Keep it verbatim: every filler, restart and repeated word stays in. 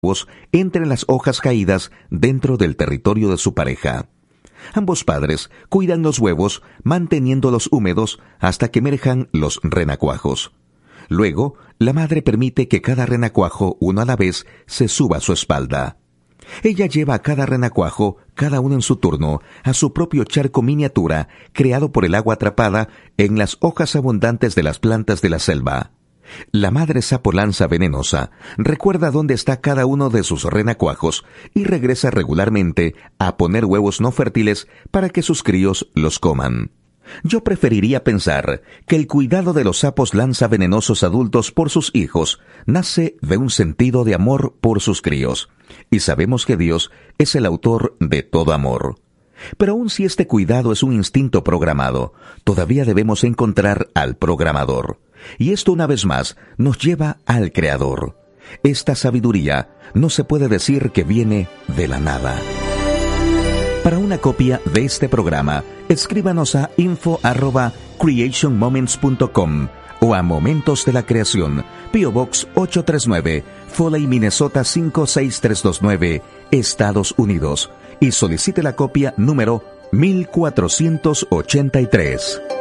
entre las hojas caídas dentro del territorio de su pareja. Ambos padres cuidan los huevos manteniéndolos húmedos hasta que emerjan los renacuajos. Luego, la madre permite que cada renacuajo, uno a la vez, se suba a su espalda. Ella lleva a cada renacuajo, cada uno en su turno, a su propio charco miniatura creado por el agua atrapada en las hojas abundantes de las plantas de la selva. La madre sapo lanza venenosa recuerda dónde está cada uno de sus renacuajos y regresa regularmente a poner huevos no fértiles para que sus críos los coman. Yo preferiría pensar que el cuidado de los sapos lanza venenosos adultos por sus hijos nace de un sentido de amor por sus críos, y sabemos que Dios es el autor de todo amor. Pero aun si este cuidado es un instinto programado, todavía debemos encontrar al programador. Y esto una vez más nos lleva al Creador. Esta sabiduría no se puede decir que viene de la nada. Para una copia de este programa, escríbanos a info arroba creation moments punto com o a Momentos de la Creación, P O Box ocho tres nueve, Foley, Minnesota cinco seis tres dos nueve, Estados Unidos, y solicite la copia número mil cuatrocientos ochenta y tres.